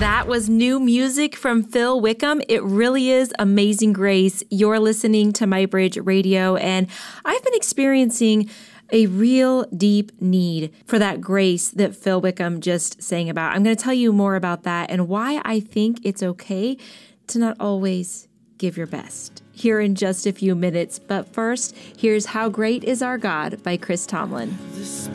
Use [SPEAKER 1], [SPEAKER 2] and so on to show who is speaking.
[SPEAKER 1] That was new music from Phil Wickham. It really is Amazing Grace. You're listening to My Bridge Radio, and I've been experiencing a real deep need for that grace that Phil Wickham just sang about. I'm going to tell you more about that and why I think it's okay to not always give your best here in just a few minutes. But first, here's How Great Is Our God by Chris Tomlin.